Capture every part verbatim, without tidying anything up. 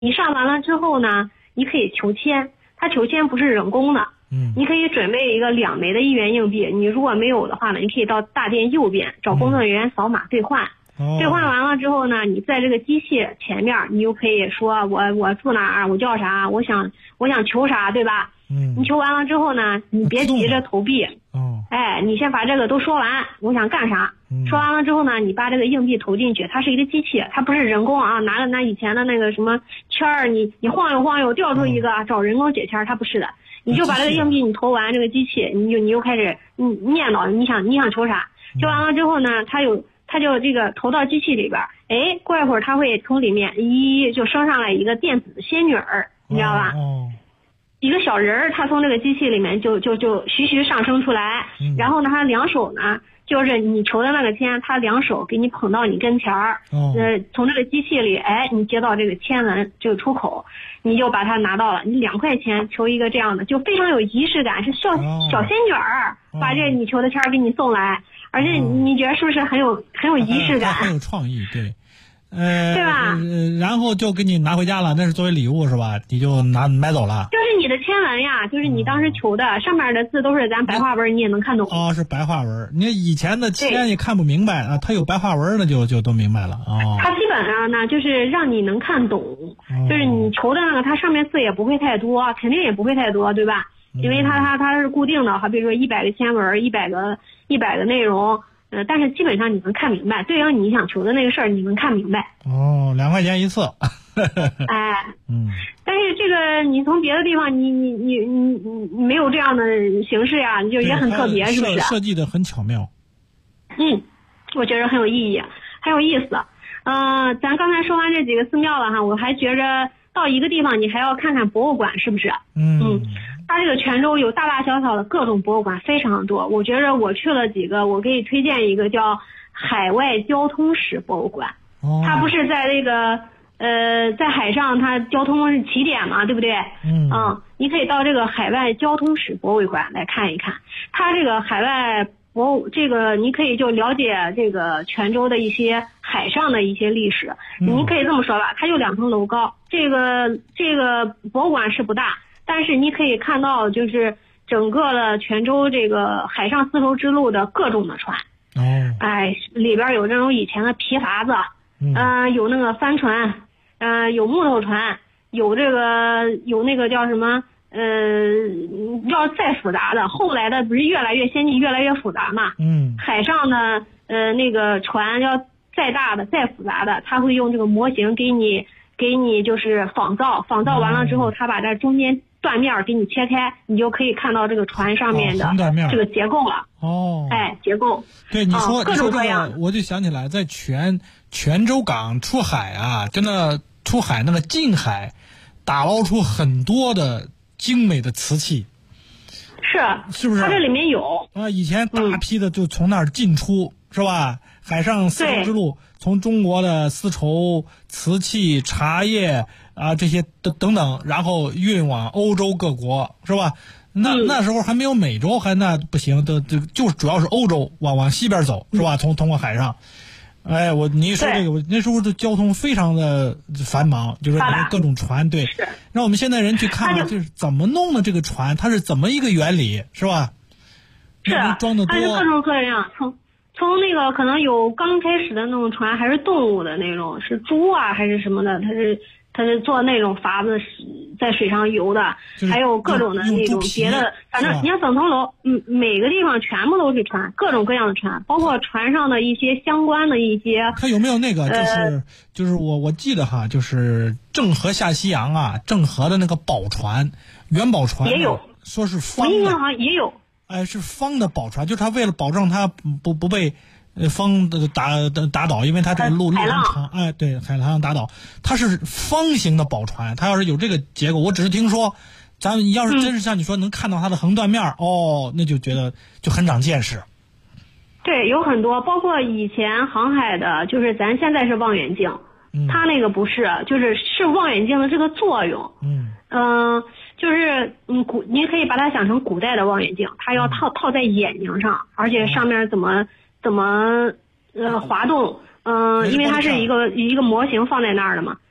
你上完了之后呢，你可以求签，它求签不是人工的。 嗯， 你可以准备一个两枚的一元硬币，你如果没有的话呢，你可以到大殿右边找工作人员扫码兑换。 哦、 兑换完了之后呢，你在这个机器前面，你就可以说我我住哪儿，我叫啥，我想我想求啥，对吧？ 嗯， 你求完了之后呢，你别急着投币。 哦， 哎，你先把这个都说完，我想干啥？ 嗯、 说完了之后呢，你把这个硬币投进去，它是一个机器，它不是人工啊，拿着那以前的那个什么签儿，你你晃悠晃悠掉出一个、哦、找人工解签儿，它不是的。你就把这个硬币你投完，这个机器你就你就开始你念叨你想你想求啥，求完了之后呢，它有它就这个投到机器里边，哎，过一会儿它会从里面一就升上来一个电子仙女儿，你知道吧？ 哦， 一个小人儿，它从这个机器里面就就就徐徐上升出来， 嗯、 然后呢，它两手呢，就是你求的那个签，它两手给你捧到你跟前儿， 哦、 呃，从这个机器里，哎，你接到这个签文这个出口，你就把它拿到了，你两块钱求一个这样的，就非常有仪式感，是小、 哦、 小仙女儿把这你求的签儿给你送来，而且你觉得是不是很有很有仪式感？ 很有创意，对。呃， 对吧？ 呃，然后就给你拿回家了，那是作为礼物是吧？你就拿买走了。 就是你的签文呀，就是你当时求的，哦、上面的字都是咱白话文，你也能看懂。 哦，是白话文。你以前的签也看不明白啊，它有白话文的就就都明白了哦。 它基本上呢，就是让你能看懂， 哦、 就是你求的那个，它上面字也不会太多，肯定也不会太多，对吧？ 嗯、 因为它它它是固定的，好比说一百个签文，一百个一百个内容。呃，但是基本上你能看明白，对应你想求的那个事儿，你能看明白。 哦，两块钱一次。 哎， 嗯。 但是这个你从别的地方，你你你你你没有这样的形式呀，就也很特别，是不是？ 设计的很巧妙。 嗯，我觉得很有意义，很有意思。呃，咱刚才说完这几个寺庙了哈，我还觉着到一个地方你还要看看博物馆，是不是？ 嗯。 嗯。它这个泉州有大大小小的各种博物馆非常多，我觉着我去了几个，我给你推荐一个叫海外交通史博物馆。 哦。 它不是在这个呃在海上，它交通是起点嘛，对不对？ 嗯。 嗯，你可以到这个海外交通史博物馆来看一看。它这个海外博物这个你可以就了解这个泉州的一些海上的一些历史。 嗯、 你可以这么说吧，它就两层楼高，这个这个博物馆是不大。但是你可以看到，就是整个的泉州这个海上丝绸之路的各种的船， 哦， 哎，里边有这种以前的皮筏子，嗯、呃，有那个帆船，嗯、呃，有木头船，有这个有那个叫什么，呃，要再复杂的，后来的不是越来越先进，越来越复杂嘛， 嗯， 海上的呃那个船要再大的、再复杂的，他会用这个模型给你给你就是仿造，仿造完了之后，他把这中间断面给你切开，你就可以看到这个船上面的这个结构了。 哦， 哎，结构。 对，你说、 哦、各种各样， 你说这个，我就想起来，在泉泉州港出海啊，真的出海那个近海，打捞出很多的精美的瓷器。 是， 是不是？ 它这里面有啊，以前大批的就从那儿进出，嗯、是吧？海上丝绸之路，从中国的丝绸、瓷器、茶叶啊这些等等等，然后运往欧洲各国，是吧？那、嗯、那时候还没有美洲，还那不行，都就就主要是欧洲，往往西边走，是吧？从通过海上，哎，我你一说这个，我那时候的交通非常的繁忙，就是各种船，对，让我们现代人去看看，就是怎么弄的这个船，它是怎么一个原理，是吧？ 是， 装的多， 它是各种各样，从从那个可能有刚开始的那种船，还是动物的那种，是猪啊还是什么的，它是它是做那种筏子在水上游的， 就是、 还有各种的那种别的，反正你看整层楼，嗯，每个地方全部都是船，各种各样的船，包括船上的一些相关的一些。 它有没有那个就是、呃、就是我我记得哈，就是郑和下西洋啊，郑和的那个宝船，元宝船也有， 说是方的， 我印象好像也有。 哎，是方的宝船，就是他为了保证它不不被呃风打打倒，因为它这个路路很长，哎，对，海浪打倒，它是方形的宝船。它要是有这个结构，我只是听说，咱要是真是像你说能看到它的横断面，嗯、哦，那就觉得就很长见识。 对，有很多，包括以前航海的，就是咱现在是望远镜， 嗯、 它那个不是，就是是望远镜的这个作用。 嗯嗯、呃，就是嗯古，您可以把它想成古代的望远镜，它要套、嗯、套在眼睛上，而且上面怎么、嗯、怎么呃滑动，嗯、呃，因为它是一个一个模型放在那儿的嘛，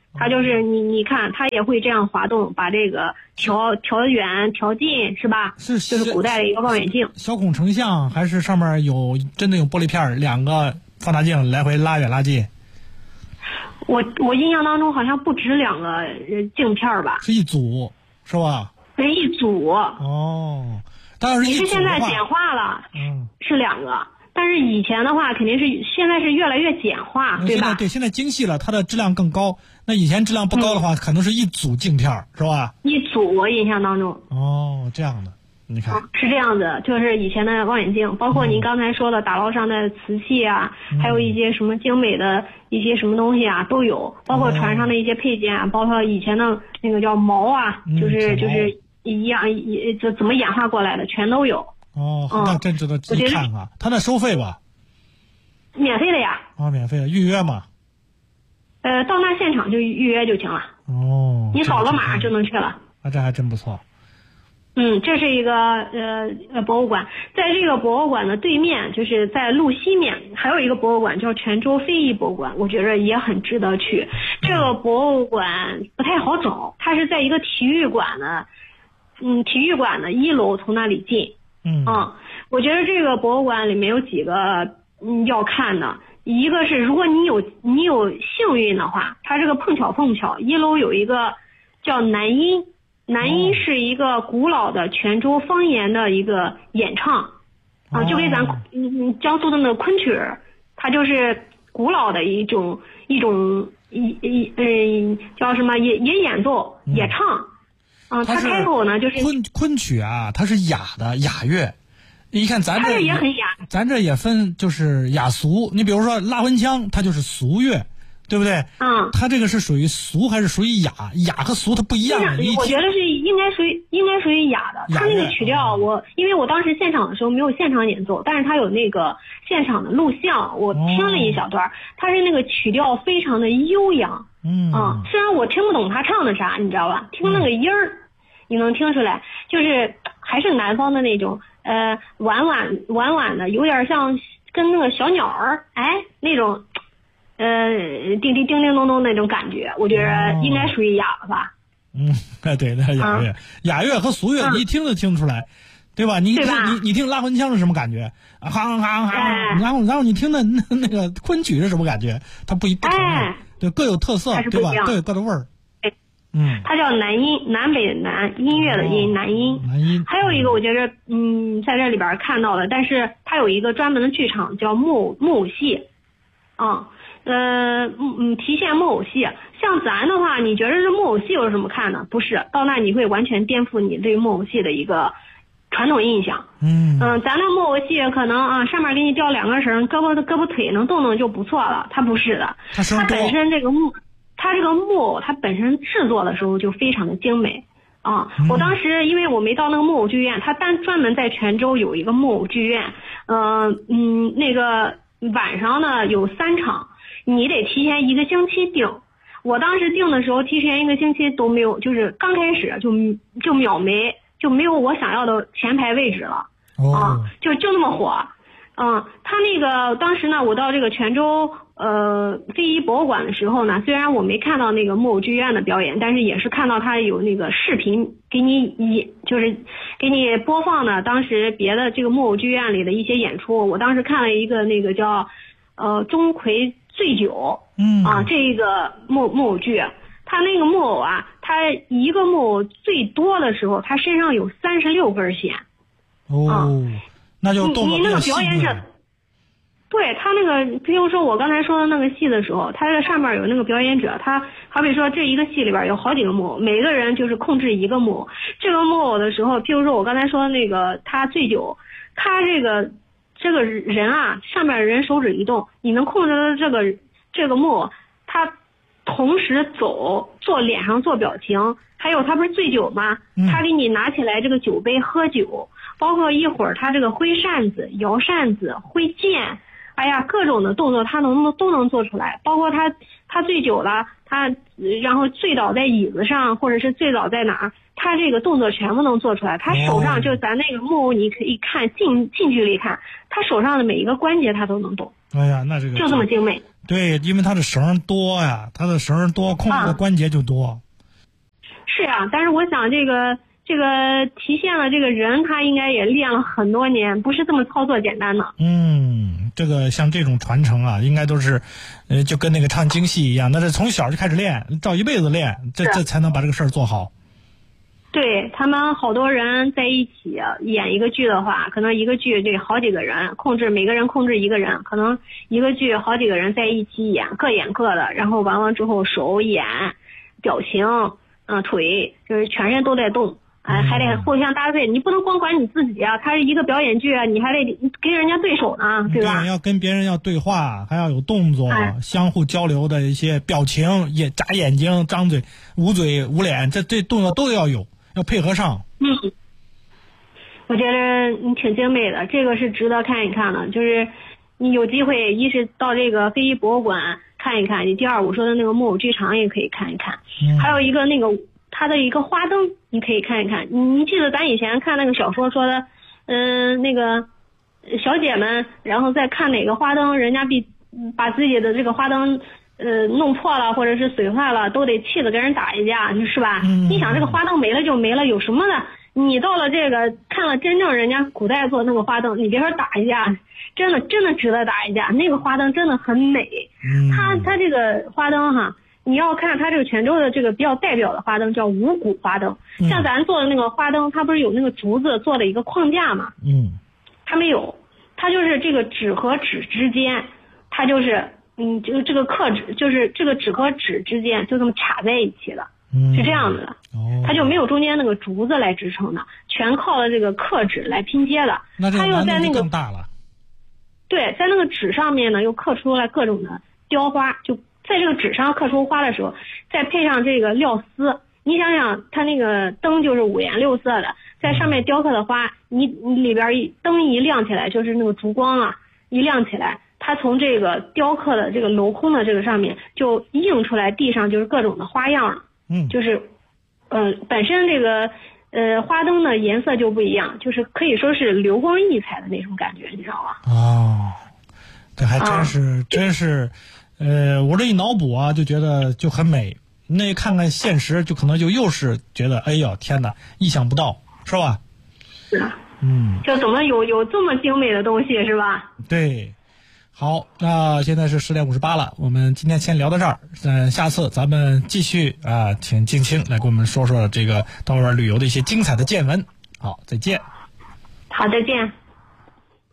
它就是你你看，它也会这样滑动，把这个调调远、调近，是吧？ 是就是古代的一个望远镜。 小孔成像还是上面有真的有玻璃片，两个放大镜来回拉远拉近？ 我我印象当中好像不止两个镜片吧？ 是一组，是吧？ 是一组。 哦，当然是一组的话， 你是现在简化了， 嗯， 是两个。但是以前的话，肯定是现在是越来越简化，对吧？ 对，现在精细了，它的质量更高。那以前质量不高的话，嗯、可能是一组镜片，是吧？ 一组，我印象当中。 哦，这样的，你看、 嗯、是这样子，就是以前的望远镜，包括您刚才说的打捞上的瓷器啊，嗯、还有一些什么精美的一些什么东西啊都有，包括船上的一些配件啊，哦、包括以前的那个叫锚啊， 嗯、 就是就是一样一这怎么演化过来的，全都有。 哦，那真值得一看啊！它那收费吧？ 免费的呀。 啊，免费的，预约嘛？ 呃，到那现场就预约就行了。 哦。 你扫个码就能去了。 啊，这还真不错。 嗯，这是一个呃呃博物馆，在这个博物馆的对面，就是在路西面，还有一个博物馆叫泉州非遗博物馆，我觉得也很值得去。这个博物馆不太好找，它是在一个体育馆的，嗯，体育馆的一楼，从那里进。 嗯啊，我觉得这个博物馆里面有几个嗯要看的，一个是如果你有你有幸运的话，它这个碰巧碰巧一楼有一个叫南音，南音是一个古老的泉州方言的一个演唱啊，就跟咱嗯江苏的那个昆曲儿，它就是古老的一种一种一一嗯叫什么也也演奏也唱。嗯，它开口呢就是昆昆曲啊，它是雅的雅乐，你看咱这也很雅， 咱这也分就是雅俗。你比如说拉魂腔，它就是俗乐，对不对？ 嗯， 它这个是属于俗还是属于雅？雅和俗它不一样。 我觉得是应该属于应该属于雅的。它那个曲调，我因为我当时现场的时候没有现场演奏，但是它有那个现场的录像，我听了一小段，它是那个曲调非常的悠扬。 嗯啊，虽然我听不懂他唱的啥，你知道吧？听那个音儿，嗯、你能听出来，就是还是南方的那种，呃，婉婉婉婉的，有点像跟那个小鸟儿，哎，那种，呃，叮叮叮叮咚咚那种感觉，我觉得应该属于雅了吧？ 嗯，哎，对，那雅乐，啊、雅乐和俗乐，你一听就听出来。对吧？你对吧你你听拉魂腔是什么感觉？啊，哈哈哈！然后然后你听的那那个昆曲是什么感觉？它不一不同的。 哎对，各有特色，对吧？各有各的味儿。嗯， 它叫南音，南北的南，音乐的音，南音。 南音。 还有一个，我觉得，嗯，在这里边看到的，但是它有一个专门的剧场叫木偶木偶戏，啊，呃，嗯，提线木偶戏。像咱的话，你觉得这木偶戏有什么看的？不是，到那你会完全颠覆你对木偶戏的一个传统印象。 嗯嗯、呃，咱的木偶戏可能啊，上面给你吊两根绳，胳膊胳膊腿能动动就不错了。它不是的， 它它本身这个木，它这个木偶它本身制作的时候就非常的精美啊。 嗯、 我当时因为我没到那个木偶剧院，它单专门在泉州有一个木偶剧院，呃嗯，那个晚上呢有三场，你得提前一个星期订。我当时订的时候，提前一个星期都没有，就是刚开始就就秒没。就没有我想要的前排位置了、 哦、 啊，就就那么火，嗯，他那个当时呢，我到这个泉州呃非遗博物馆的时候呢，虽然我没看到那个木偶剧院的表演，但是也是看到他有那个视频给你演，就是给你播放的当时别的这个木偶剧院里的一些演出。我当时看了一个那个叫呃钟馗醉酒， 嗯啊，这一个木木偶剧。他那个木偶啊，他一个木偶最多的时候，他身上有三十六根弦。 哦， 啊、 那就动你你那个表演者，对他那个，比如说我刚才说的那个戏的时候，他在上面有那个表演者，他好比说这一个戏里边有好几个木偶，每个人就是控制一个木偶。这个木偶的时候，譬如说我刚才说的那个他醉酒，他这个这个人啊，上面人手指一动，你能控制的这个这个木偶，他。同时走，做脸上做表情，还有他不是醉酒吗？他给你拿起来这个酒杯喝酒，包括一会儿他这个挥扇子、摇扇子、挥剑，哎呀，各种的动作他能都能做出来。包括他他醉酒了，他然后醉倒在椅子上，或者是醉倒在哪儿，他这个动作全部能做出来。他手上就咱那个木偶，你可以看近近距离看，他手上的每一个关节他都能动。 哎呀，那这个就这么精美。 对，因为它的绳多呀，它的绳多，控制的关节就多。 啊是啊，但是我想这个这个提现了这个人他应该也练了很多年，不是这么操作简单的。 嗯，这个像这种传承啊，应该都是，呃，就跟那个唱京戏一样，那是从小就开始练，照一辈子练，这这才能把这个事儿做好。 对，他们好多人在一起演一个剧的话，可能一个剧这好几个人控制，每个人控制一个人，可能一个剧好几个人在一起演，各演各的，然后完了之后手眼表情嗯、呃、腿就是全身都在动，哎，还得互相搭配，你不能光管你自己啊，它是一个表演剧啊，你还得跟人家对手呢，对吧？ 对，要跟别人要对话，还要有动作， 哎、 相互交流的一些表情，眼眨眼睛、张嘴、捂嘴、捂脸，这这动作都要有，要配合上。 嗯，我觉得你挺精美的，这个是值得看一看的。就是你有机会，一是到这个非遗博物馆看一看，你第二我说的那个木偶剧场也可以看一看， 嗯、 还有一个那个它的一个花灯，你可以看一看。你你记得咱以前看那个小说说的，嗯、呃，那个小姐们，然后再看哪个花灯，人家比把自己的这个花灯呃弄破了或者是损坏了，都得气得跟人打一架，是吧？ 嗯、 你想这个花灯没了就没了，有什么的？你到了这个看了真正人家古代做那个花灯，你别说打一架，真的真的值得打一架。那个花灯真的很美， 嗯、 它它这个花灯哈，你要看它这个泉州的这个比较代表的花灯叫五谷花灯， 嗯、 像咱做的那个花灯，它不是有那个竹子做的一个框架嘛？ 嗯， 它没有，它就是这个纸和纸之间，它就是嗯，这个这个刻纸就是这个纸和纸之间就这么卡在一起的。 嗯、 是这样子的， 哦， 它就没有中间那个竹子来支撑的，全靠了这个刻纸来拼接的。 那这个难度就更大了。 对，在那个纸上面呢，又刻出来各种的雕花，就在这个纸上刻出花的时候，再配上这个料丝，你想想，它那个灯就是五颜六色的，在上面雕刻的花，你你里边一灯一亮起来，就是那个烛光啊，一亮起来。它从这个雕刻的这个镂空的这个上面就映出来，地上就是各种的花样了。 嗯， 就是，呃，本身这个呃花灯的颜色就不一样，就是可以说是流光溢彩的那种感觉，你知道吗？ 哦，这还真是、 啊、 真是，呃，我这一脑补啊，就觉得就很美。那看看现实，就可能就又是觉得，哎呦天哪，意想不到，是吧？ 是啊， 嗯， 就怎么有有这么精美的东西，是吧？ 对。好，那现在是十点五十八了，我们今天先聊到这儿。嗯，下次咱们继续啊，请静清来给我们说说这个到外旅游的一些精彩的见闻。好，再见。 好，再见。